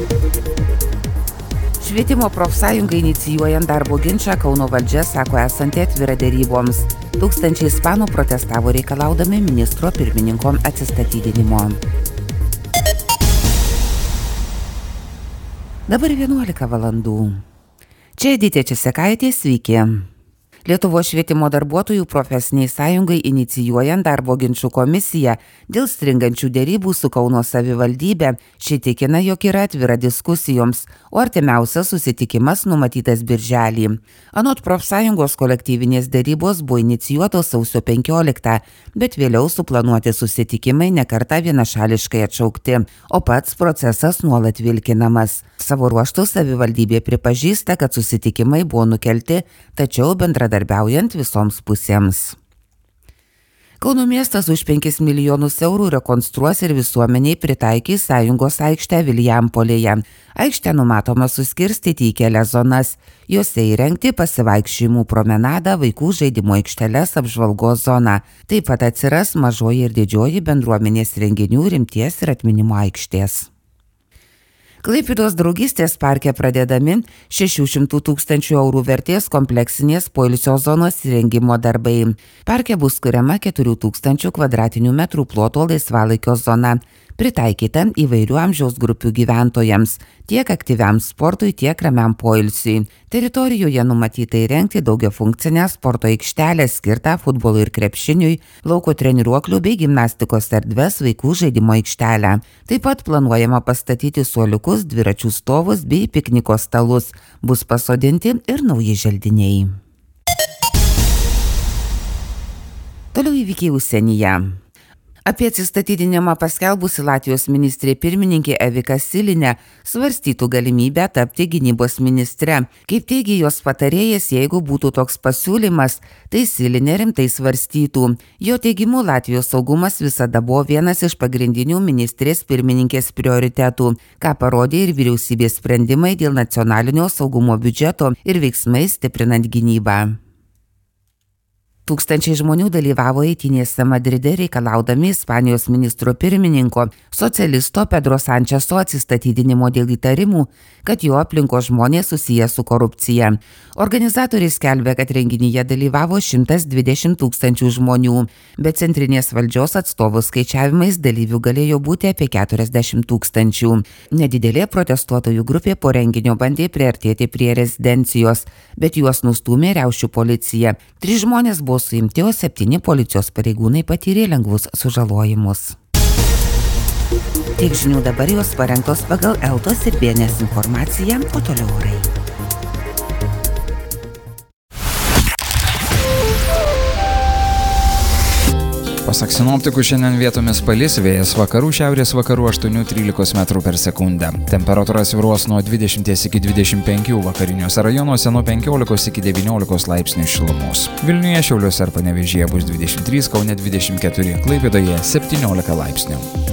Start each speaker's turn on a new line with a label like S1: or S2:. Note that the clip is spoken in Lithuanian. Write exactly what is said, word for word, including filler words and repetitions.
S1: Švietimo profsąjungai inicijuojant darbo ginčą Kauno valdžia sako esanti atvira deryboms. Tūkstančiai ispanų protestavo reikalaudami ministro pirmininko atsistatydinimo. Dabar vienuolika valandų. Čia Editė Česekaitė, sveiki. Lietuvos švietimo darbuotojų profesiniai sąjungai inicijuojant darbo ginčų komisiją dėl stringančių derybų su Kauno savivaldybe, ši tikina, jog yra atvira diskusijoms, o artimiausias susitikimas numatytas birželį. Anot profsąjungos kolektyvinės derybos buvo inicijuotos sausio penkioliktą, bet vėliau suplanuoti susitikimai nekartą vienašališkai atšaukti, o pats procesas nuolat vilkinamas. Savo ruožtu savivaldybė pripažįsta, kad susitikimai buvo nukelti, tačiau bendradarbiaujant visoms pusėms. Kauno miestas už penkis milijonus eurų rekonstruos ir visuomeniai pritaikys sąjungos aikštę Vilijampolėje. Aikštę numatoma suskirstyti į kelias zonas. Jose įrengti pasivaikščiojimų promenadą, vaikų žaidimo aikšteles, apžvalgos zoną. Taip pat atsiras mažoji ir didžioji bendruomenės renginių, rimties ir atminimo aikštės. Klaipėdos draugystės parke pradedami šešių šimtų tūkstančių eurų vertės kompleksinės poilsio zonos įrengimo darbai. Parke bus kuriama keturių tūkstančių kvadratinių metrų ploto laisvalaikio zona, pritaikyta įvairių amžiaus grupių gyventojams, tiek aktyviam sportui, tiek ramiam poilsiui. Teritorijoje numatyta įrengti daugiafunkcinę sporto aikštelę skirtą futbolui ir krepšiniui, lauko treniruoklių bei gimnastikos erdves, vaikų žaidimo aikštelę. Taip pat planuojama pastatyti suoliukus, dviračių stovus bei pikniko stalus. Bus pasodinti ir nauji želdiniai. Toliau įvykiai užsienyje. Apie atsistatydinimą paskelbusi Latvijos ministrė pirmininkė Evika Silinė svarstytų galimybę tapti gynybos ministre. Kaip teigia jos patarėjas, jeigu būtų toks pasiūlymas, tai Silinė rimtai svarstytų. Jo teigimu, Latvijos saugumas visada buvo vienas iš pagrindinių ministrės pirmininkės prioritetų, ką parodė ir vyriausybės sprendimai dėl nacionalinio saugumo biudžeto ir veiksmai stiprinant gynybą. Tūkstančiai žmonių dalyvavo eitynėse Madride reikalaudami Ispanijos ministro pirmininko, socialisto Pedro Sančeso atsistatydinimo dėl įtarimų, kad jo aplinkos žmonės susiję su korupcija. Organizatoriai skelbia, kad renginyje dalyvavo šimtas dvidešimt tūkstančių žmonių, bet centrinės valdžios atstovų skaičiavimais dalyvių galėjo būti apie keturiasdešimt tūkstančių. Nedidelė protestuotojų grupė po renginio bandė priartėti prie rezidencijos, bet juos nustūmė riaušių policija. Trys žmonės buvo suimti, o septyni policijos pareigūnai patyrė lengvus sužalojimus. Tiek žinių dabar jos parengtos pagal Eltos ir B N S informaciją, o toliau orai.
S2: Pasak sinoptikų, šiandien vietomis palis, vėjas vakarų šiaurės vakarų aštuoni trylika metrų per sekundę. Temperatūra svyruos nuo dvidešimt iki dvidešimt penkių, vakariniuose rajonuose nuo penkiolikos iki devyniolikos laipsnių šilumos. Vilniuje, Šiauliuose ir Panevėžyje bus dvidešimt trys, Kaune dvidešimt keturi, Klaipėdoje septyniolika laipsnių.